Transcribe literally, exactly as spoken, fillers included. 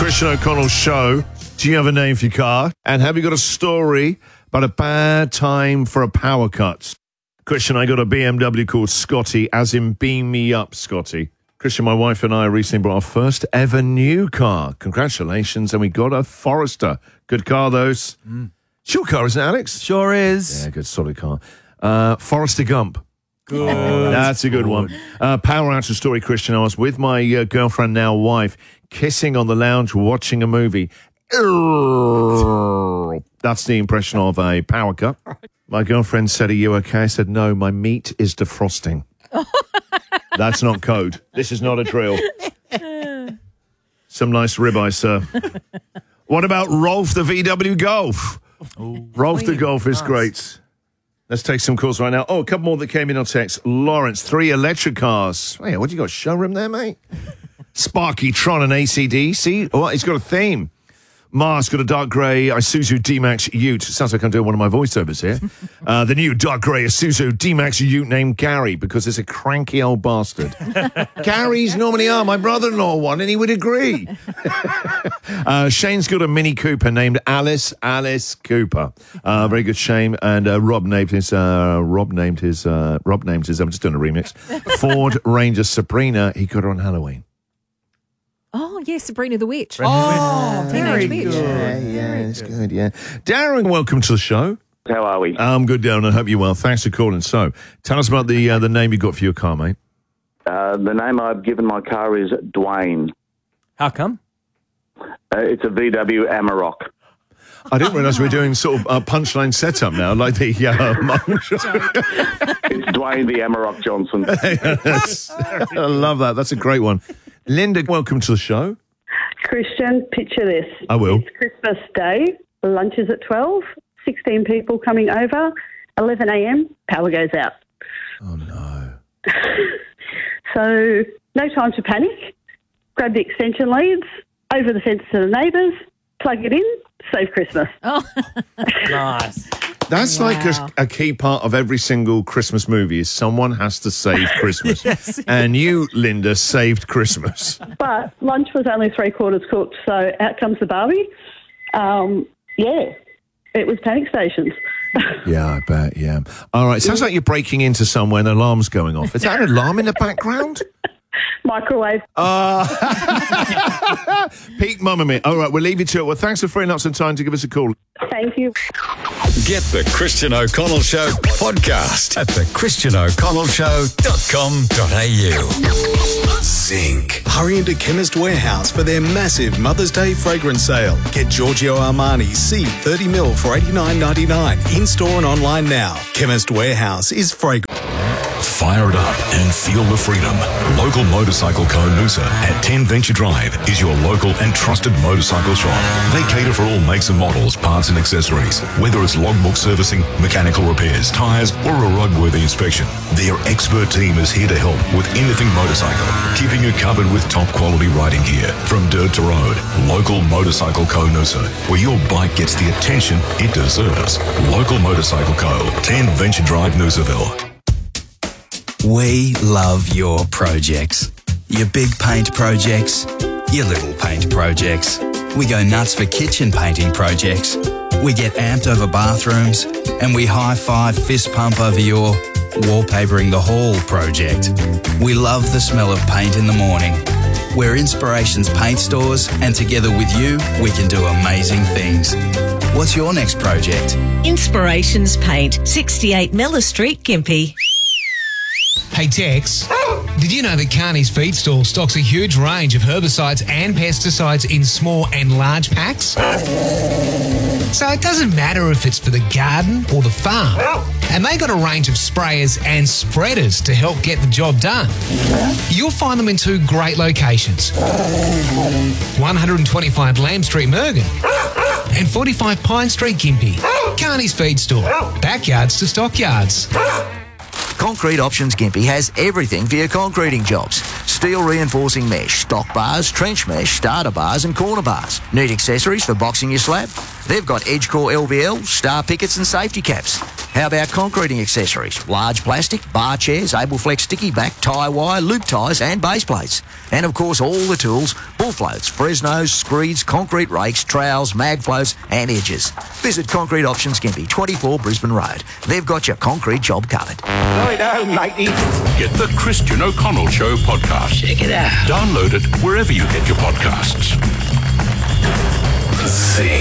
Christian O'Connell Show. Do you have a name for your car? And have you got a story about a bad time for a power cut? Christian, I got a B M W called Scotty, as in beam me up, Scotty. Christian, my wife and I recently bought our first ever new car. Congratulations. And we got a Forester. Good car, those. Mm. It's your car, isn't it, Alex? Sure is. Yeah, good, solid car. Uh, Forester Gump. Good. That's a good one. Uh, power outage story, Christian. I was with my uh, girlfriend, now wife, kissing on the lounge, watching a movie. That's the impression of a power cut. My girlfriend said, "Are you okay?" I said, "No, my meat is defrosting." That's not code. This is not a drill. Some nice ribeye, sir. What about Rolf the V W Golf? Oh, Rolf the Golf is nice. Great. Let's take some calls right now. Oh, a couple more that came in on text. Lawrence, three electric cars. Hey, what do you got? Showroom there, mate? Sparky, Tron, and A C D. See? Oh, he's got a theme. Mars got a dark grey Isuzu D-Max Ute. Sounds like I'm doing one of my voiceovers here. Uh, the new dark grey Isuzu D-Max Ute named Gary because it's a cranky old bastard. Gary's normally are. My brother-in-law one, and he would agree. uh, Shane's got a Mini Cooper named Alice Alice Cooper. Uh, very good, Shane. And uh, Rob named his. Uh, Rob named his. Uh, Rob named his. I'm just doing a remix. Ford Ranger Sabrina. He got her on Halloween. Oh, yes, Sabrina the Witch. Oh, very Teenage Witch. good. Yeah, yeah, it's good, yeah. Darren, welcome to the show. How are we? I'm good, Darren. I hope you're well. Thanks for calling. So, tell us about the uh, the name you got for your car, mate. Uh, the name I've given my car is Dwayne. How come? Uh, it's a V W Amarok. I didn't realise we were doing sort of a punchline setup now, like the uh, It's Dwayne the Amarok Johnson. I love that. That's a great one. Linda, welcome to the show. Christian, picture this. I will. It's Christmas Day. Lunch is at twelve. sixteen people coming over. eleven a.m. Power goes out. Oh, no. So, no time to panic. Grab the extension leads, over the fence to the neighbours, plug it in, save Christmas. Oh, Nice. That's Wow. like a, a key part of every single Christmas movie is someone has to save Christmas. Yes. And you, Linda, saved Christmas. But lunch was only three quarters cooked, so out comes the Barbie. Um, yeah, it was panic stations. Yeah, I bet, yeah. All right, sounds like you're breaking into somewhere and an alarm's going off. Is that an alarm in the background? Microwave. Uh, peak mum and me. All right, we'll leave you to it. Well, thanks for freeing up some time to give us a call. Thank you. Get the Christian O'Connell Show podcast at the christian o'connell show dot com dot a u. Zinc. Hurry into Chemist Warehouse for their massive Mother's Day fragrance sale. Get Giorgio Armani C thirty mil for eighty-nine ninety-nine. In-store and online now. Chemist Warehouse is fragrance. Fire it up and feel the freedom. Local Motorcycle Co. Noosa at ten Venture Drive is your local and trusted motorcycle shop. They cater for all makes and models, parts and accessories. Whether it's logbook servicing, mechanical repairs, tyres, or a roadworthy inspection, their expert team is here to help with anything motorcycle, keeping you covered with top quality riding gear. From dirt to road, Local Motorcycle Co. Noosa, where your bike gets the attention it deserves. Local Motorcycle Co. ten Venture Drive, Noosaville. We love your projects. Your big paint projects, your little paint projects. We go nuts for kitchen painting projects. We get amped over bathrooms, and we high-five fist pump over your wallpapering the hall project. We love the smell of paint in the morning. We're Inspirations Paint Stores, and together with you, we can do amazing things. What's your next project? Inspirations Paint, sixty-eight Miller Street, Gympie. Hey Tex, did you know that Carney's Feed Store stocks a huge range of herbicides and pesticides in small and large packs? So it doesn't matter if it's for the garden or the farm. And they got a range of sprayers and spreaders to help get the job done. You'll find them in two great locations. one twenty-five Lamb Street, Mergen, and forty-five Pine Street, Gympie. Carney's Feed Store, backyards to stockyards. Concrete Options Gympie has everything for your concreting jobs. Steel reinforcing mesh, stock bars, trench mesh, starter bars and corner bars. Need accessories for boxing your slab? They've got Edgecore L V L, star pickets and safety caps. How about concreting accessories? Large plastic, bar chairs, Ableflex sticky back, tie wire, loop ties and base plates. And of course all the tools, bull floats, Fresnos, screeds, concrete rakes, trowels, mag floats and edges. Visit Concrete Options Gympie, twenty-four Brisbane Road. They've got your concrete job covered. Right down, matey. Get the Christian O'Connell Show podcast. Check it out. Download it wherever you get your podcasts. Zing.